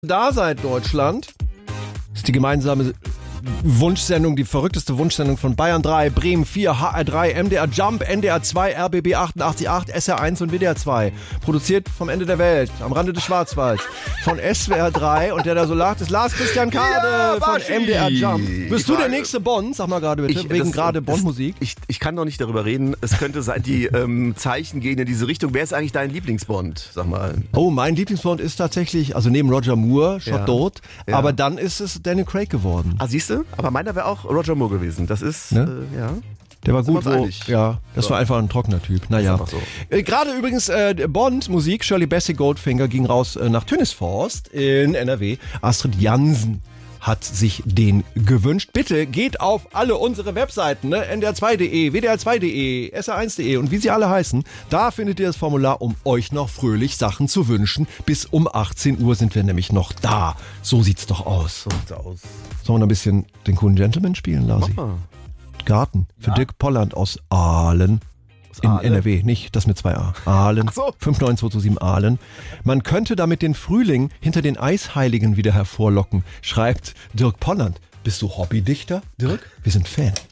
Da seid Deutschland. Das ist die gemeinsame Wunschsendung, die verrückteste Wunschsendung von Bayern 3, Bremen 4, HR 3, MDR Jump, NDR 2, RBB 88.8, SR 1 und WDR 2. Produziert vom Ende der Welt, am Rande des Schwarzwalds. Von SWR 3 und der da so lacht, ist Lars Christian Kade von MDR Jump. Bist du der nächste Bond? Sag mal gerade bitte, wegen gerade Bond-Musik. Ich kann noch nicht darüber reden. Es könnte sein, die Zeichen gehen in diese Richtung. Wer ist eigentlich dein Lieblingsbond? Sag mal. Oh, mein Lieblingsbond ist tatsächlich, also neben Roger Moore, Shot tot, aber dann ist es Daniel Craig geworden. Ah, siehst du? Aber meiner wäre auch Roger Moore gewesen. Das ist, ne? ja. Der war gut, das war einfach ein trockener Typ. Naja. So. Gerade übrigens Bond-Musik, Shirley Bassey Goldfinger ging raus nach Tönisforst in NRW. Astrid Jansen hat sich den gewünscht. Bitte geht auf alle unsere Webseiten, ne? ndr2.de, wdr2.de, sr1.de und wie sie alle heißen. Da findet ihr das Formular, um euch noch fröhlich Sachen zu wünschen. Bis um 18 Uhr sind wir nämlich noch da. So sieht's doch aus. Sollen wir noch ein bisschen den coolen Gentleman spielen, Lasi? Mach mal. Garten für Dirk Polland aus Aalen. In NRW, nicht das mit 2a. Aalen, 59227 Aalen. Man könnte damit den Frühling hinter den Eisheiligen wieder hervorlocken, schreibt Dirk Polland. Bist du Hobbydichter, Dirk? Wir sind Fan.